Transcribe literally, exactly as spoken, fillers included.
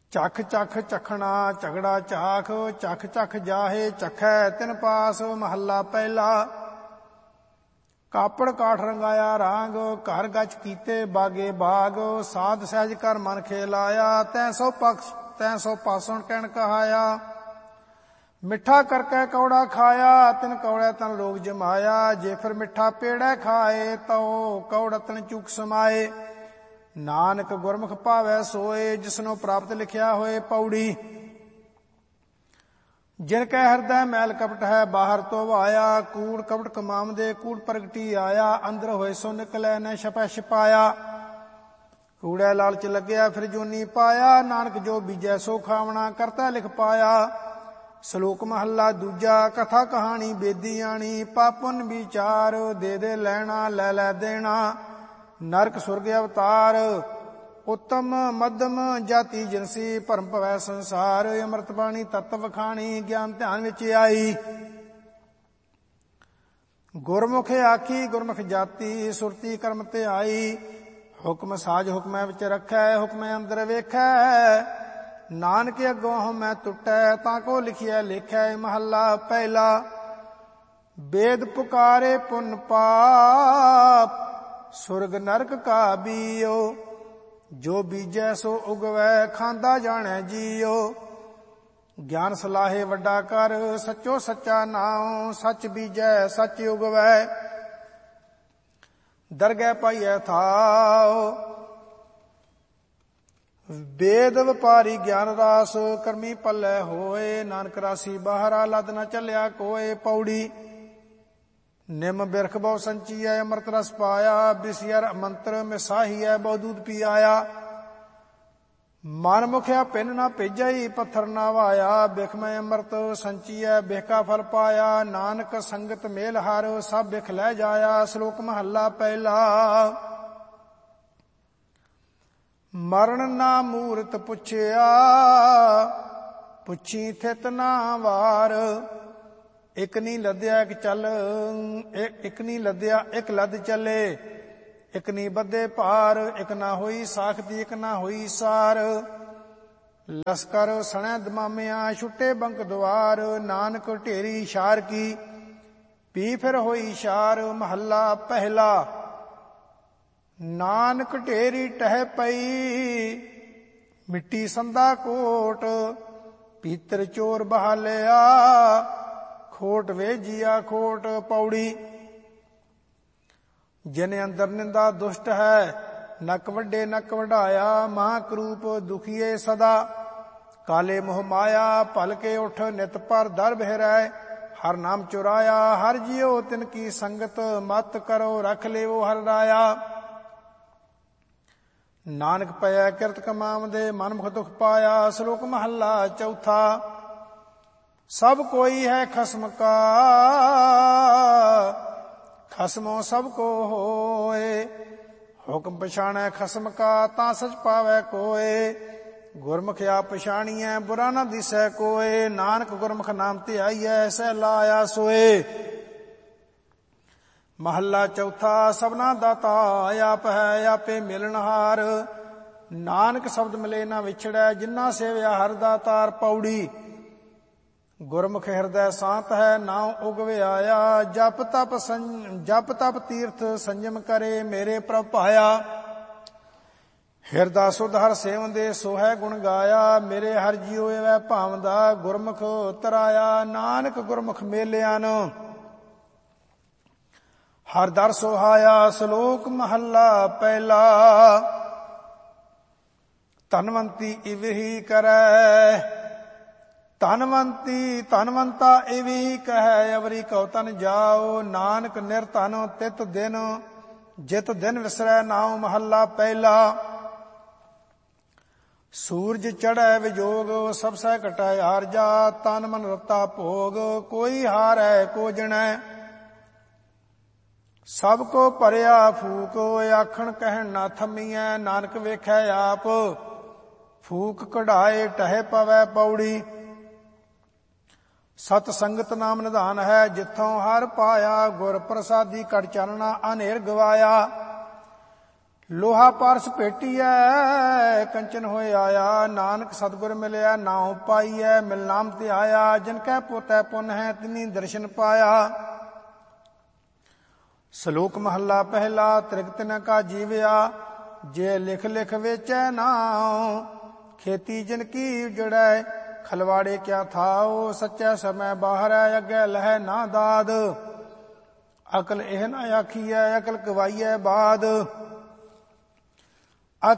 चख चख चखना झगड़ा चाख, चख चख जाहे चखै तिन पास। महला पहला। कापड़ काठ रंगाया रांग, घर गच कीते बागे बाग। साध सहज कर मन खेलाया, तै सो पक्ष तै सो पासण कहन कहाया। मिठा करके कौड़ा खाया, तिन कौड़े तन लोग जमाया। जे फिर मिठा पेड़े खाए, तो कौड़ा तन चूक समाए। नानक गुरमुख भावै सोए, जिसनो प्राप्त लिखिया होए। पौड़ी। जिनकै हृदय मैल कपट है, बाहर तो आया। कूड़ कपट कमावदे कूड़ प्रगटी आया। अंदर होए सो निकलै, न छपै छिपाया। कूड़े लालच लग्या फिर जूनी पाया। नानक जो बीजै सो खावना, करता लिख पाया। श्लोक महला दूजा। कथा कहानी बेदी आनी, पापुन विचार। दे दे लैना लै लै देना। नरक सुरग अवतार। उत्तम मध्यम जाति जिनसी, भरम भवै संसार। अमृत बाणी तत्व खाणी, ज्ञान ध्यान विच आई। गुरमुख आखी गुरमुख जाति, सुरती कर्म ते आई। हुक्म साज हुक्मै विच रखै, हुक्मै अंदर वेखै। नानक अगों मैं टुटै, ताको लिखिया लेखै। महला पहला। वेद पुकारे पुन पाप, सुरग नरक का बीओ। जो बीजै सो उगवै, खांदा जाणै जीओ। ज्ञान सलाहे वड्डा कर, सचो सच्चा नाम। सच बीजै सच उगवै, दरगह पाइयै थाओ। वेद वपारी ज्ञान रास, करमी पल्लै होए। नानक राशि बाहरा, लद न चलिया कोय। पौड़ी। निम बिरख बहु संचीऐ, अमृत रस पाया। बिसियर मंत्र मिसाहीऐ, बहु दूध पी आया। मन मुखिया पिन न भेजई, पत्थर न वाया। बिख में अमृत संचीऐ, बिख का फल पाया। नानक संगत मेल हर, सब बिख लै जाया। श्लोक महला पहला। मरण ना मूरत पुछिया, पुछी थित ना वार। इक नी लद्या इक चल, इक नी लद्या इक लद चले। इक नी बद्धे भार, इक ना होई साखती इक ना होई सार। लश्कर सणै दमामिया, छुट्टे बंक द्वार। नानक ढेरी शार की, पी फिर होई शार। महला पहला। नानक ढेरी टह पई, मिट्टी संदा कोट। पीतर चोर बहालिया, खोट वेजिया खोट। पौड़ी। जिन अंदर निंदा दुष्ट है, नक वड्डे नक वढाया। महाकरूप दुखिए सदा, काले मोह माया। पल के उठ नित पर दर बहरै, हर नाम चुराया। हर जियो तिनकी संगत, मत करो रख लेवो हर राया। नानक पया किरत कमावदे, मनमुख दुख पाया। श्लोक महला चौथा। सब कोई है खस्म का, खस्मो सबको होए। हुक्म पछाणै खस्म का, तां सच पावै कोय। गुरमुख आप पछाणिਐ, बुरा न दिसै कोय। नानक गुरमुख नाम ध्याइਐ, सह लाया सोए। महला चौथा। सबना दाता आप है, आपे मिलनहार। नानक शब्द मिले न विछड़ै, जिन्ना सेविया हर दातार। पौड़ी। गुरमुख हृदय शांत है, नाम उगवे आया। जप तप सं जप तप तीर्थ संयम करे, मेरे प्रभ पाया। ਹਿਰਦਾ ਸੁਧ ਹਰ ਸੇਵੰਦੇ ਸੋ ਹੈ ਗੁਣ ਗਾਇਆ। ਮੇਰੇ ਹਰ ਜੀਉ ਵੈ ਭਾਵਦਾ ਗੁਰਮੁਖ ਤਰਾਇਆ। ਨਾਨਕ ਗੁਰਮੁਖ ਮੇਲਿਆਨ ਹਰ ਦਰ ਸੁਹਾਇਆ। ਸ਼ਲੋਕ ਮਹੱਲਾ ਪਹਿਲਾ। ਧਨਵੰਤੀ ਇਵਹੀ ਕਰੈ, ਧਨਵੰਤੀ ਧਨਵੰਤਾ ਇਵਹੀ ਕਹੈ। ਅਵਰੀ ਕਉ ਤਨ ਜਾਓ, ਨਾਨਕ ਨਿਰਧਨ ਤਿਤ ਦਿਨ ਜਿਤ ਦਿਨ ਵਿਸਰੈ ਨਾਉ। ਮਹੱਲਾ ਪਹਿਲਾ। ਸੂਰਜ ਚੜ੍ਹੈ ਵਿਜੋਗ, ਸਭ ਸਹਿ ਘਟੈ ਆਰਜਾ। ਤਨ ਮਨ ਰਤਾ ਭੋਗ, ਕੋਈ ਹਾਰੈ ਕੋ ਜਣੈ। ਸਭ ਕੋ ਭਰਿਆ ਫੂਕ, ਆਖਣ ਕਹਿਣ ਨਾ ਥੰਮੀਐ। ਨਾਨਕ ਵੇਖੈ ਆਪ, ਫੂਕ ਕਢਾਏ ਟਹਿ ਪਵੈ। ਪੌੜੀ। ਸਤ ਸੰਗਤ ਨਾਮ ਨਿਧਾਨ ਹੈ, ਜਿੱਥੋਂ ਹਰ ਪਾਇਆ। ਗੁਰ ਪ੍ਰਸਾਦੀ ਕਟ ਚਾਨਣਾ ਅਨੇਰ ਗਵਾਇਆ। ਲੋਹਾ ਪਾਰਸ ਭੇਟੀਐ ਕੰਚਨ ਹੋਏ ਆਇਆ। ਨਾਨਕ ਸਤਿਗੁਰ ਮਿਲਿਆ ਨਾਉ ਪਾਈਐ। ਮਿਲ ਨਾਮ ਤੇ ਆਇਆ ਜਿਨ ਕੈ ਪੋਤੈ ਪੁੰਨ ਹੈ ਤਿਨੀ ਦਰਸ਼ਨ ਪਾਇਆ। ਸ਼ਲੋਕ ਮਹੱਲਾ ਪਹਿਲਾ। ਤ੍ਰਿਗਤ ਨ ਕਾ ਜੀਵਿਆ ਜੇ ਲਿਖ ਲਿਖ ਵੇਚੈ ਨਾਉ। ਖੇਤੀ ਜਿਨ ਕੀ ਉਜੜੈ ਖਲਵਾੜੇ ਕਿਆ ਥਾਉ। ਸੱਚੈ ਸਮੈ ਬਾਹਰੈ ਅੱਗੇ ਲਹੈ ਨਾ ਦਾਦ। ਅਕਲ ਇਹ ਨ ਆਖੀਐ ਅਕਲ ਗਵਾਈਐ ਬਾਦ।